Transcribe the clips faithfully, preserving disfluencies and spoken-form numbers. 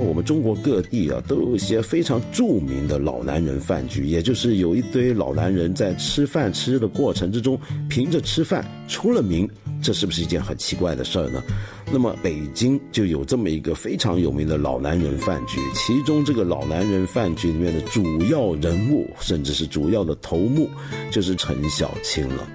我们中国各地啊，都有一些非常著名的老男人饭局，也就是有一堆老男人在吃饭吃的过程之中，凭着吃饭出了名，这是不是一件很奇怪的事儿呢？那么北京就有这么一个非常有名的老男人饭局，其中这个老男人饭局里面的主要人物，甚至是主要的头目，就是陈小青了。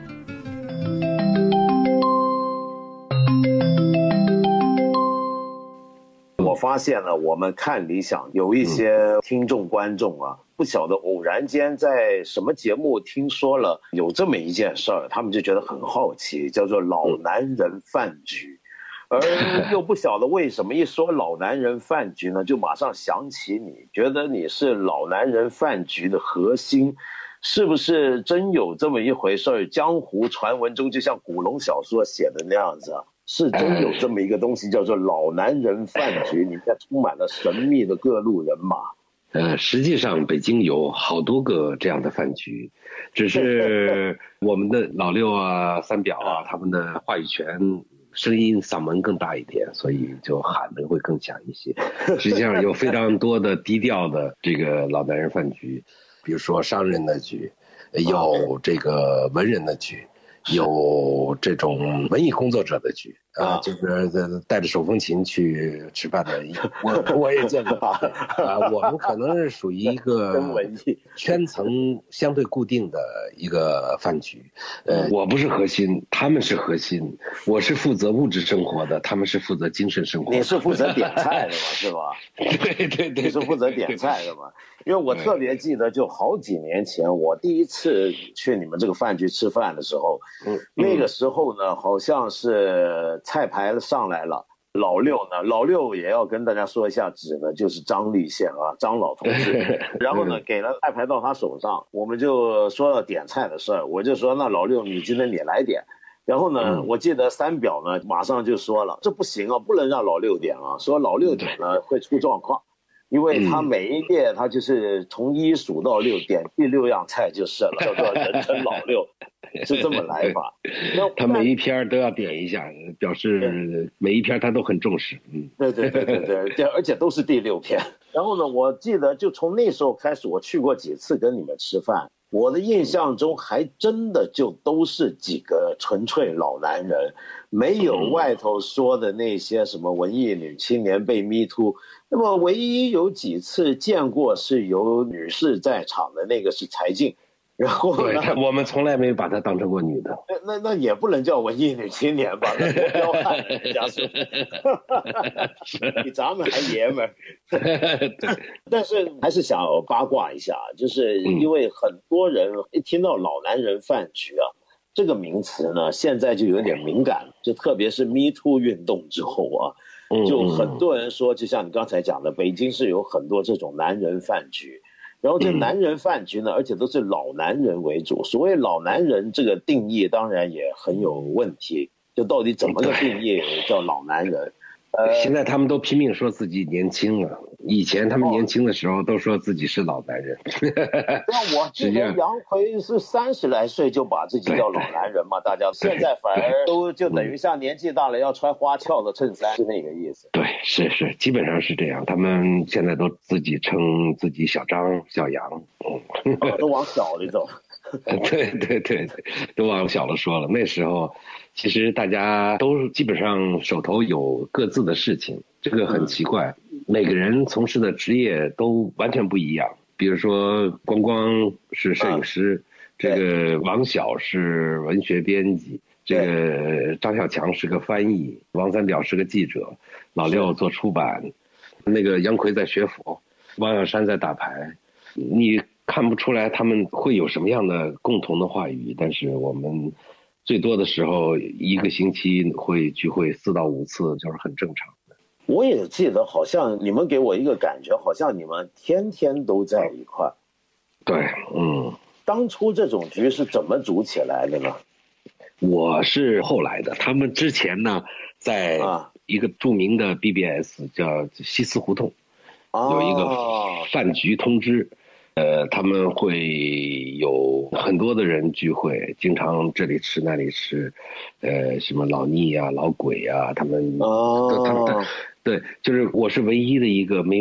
我发现了，我们看理想有一些听众观众啊，不晓得偶然间在什么节目听说了有这么一件事儿，他们就觉得很好奇，叫做老男人饭局，而又不晓得为什么一说老男人饭局呢，就马上想起你，觉得你是老男人饭局的核心，是不是真有这么一回事儿？江湖传闻中就像古龙小说写的那样子啊，是真有这么一个东西叫做老男人饭局，里面充满了神秘的各路人马。 呃，实际上北京有好多个这样的饭局，只是我们的老六啊、三表啊，他们的话语权、声音、嗓门更大一点，所以就喊得会更响一些。实际上有非常多的低调的这个老男人饭局，比如说商人的局，有这个文人的局，有这种文艺工作者的局啊，就是带着手风琴去吃饭的，我我也见过啊。我们可能是属于一个圈层相对固定的一个饭局，呃，我不是核心，他们是核心，我是负责物质生活的，他们是负责精神生活的。 你是负责点菜的嘛，是吧？ 对对对， 你是负责点菜的嘛？因为我特别记得，就好几年前我第一次去你们这个饭局吃饭的时候，嗯，那个时候呢，好像是菜牌上来了，老六呢，老六也要跟大家说一下，指的就是张立宪啊，张老同志。然后呢，给了菜牌到他手上，我们就说了点菜的事儿，我就说那老六，你今天你来点。然后呢，嗯、我记得三表呢马上就说了，这不行啊，不能让老六点啊，说老六点了会出状况。因为他每一列他就是从一数到六，点第六样菜就是了，叫做人称老六，是这么来法。 他每一篇都要点一下，表示每一篇他都很重视。嗯， 对对对对对，而且都是第六篇。然后呢，我记得就从那时候开始，我去过几次跟你们吃饭，我的印象中还真的就都是几个纯粹老男人，没有外头说的那些什么文艺女青年被 me too。那么唯一有几次见过是有女士在场的，那个是柴静，然后对，我们从来没有把她当成过女的。 那那也不能叫文艺女青年吧，那多彪悍，人家说，比咱们还爷们儿。但是还是想八卦一下，就是因为很多人一听到老男人饭局啊，这个名词呢，现在就有点敏感，就特别是 Me Too 运动之后啊。就很多人说，就像你刚才讲的，北京是有很多这种男人饭局，然后这男人饭局呢，而且都是老男人为主。所谓老男人这个定义当然也很有问题，就到底怎么个定义叫老男人？ 呃，现在他们都拼命说自己年轻了，以前他们年轻的时候都说自己是老男人。 那我记得杨奎是三十来岁就把自己叫老男人嘛，大家现在反而都就等于像年纪大了要穿花俏的衬衫，是那个意思。 对，是是，基本上是这样。他们现在都自己称自己小张、小杨， 嗯，哦、都往小里走。 对对对，都往小了说了。那时候其实大家都基本上手头有各自的事情，这个很奇怪，每个人从事的职业都完全不一样。比如说光光是摄影师，这个王晓是文学编辑，这个张小强是个翻译，王三表是个记者，老六做出版，那个杨奎在学佛，王小山在打牌。你看不出来他们会有什么样的共同的话语，但是我们最多的时候一个星期会聚会四到五次，就是很正常的。 我也记得好像你们给我一个感觉，好像你们天天都在一块。 对，嗯。 当初这种局是怎么组起来的呢？ 我是后来的，他们之前呢在一个著名的 B B S 叫西四胡同，有一个饭局通知，呃，他们会有很多的人聚会，经常这里吃那里吃，呃，什么老聂啊、老鬼啊，他们，哦，他们，对，就是我是唯一的一个没有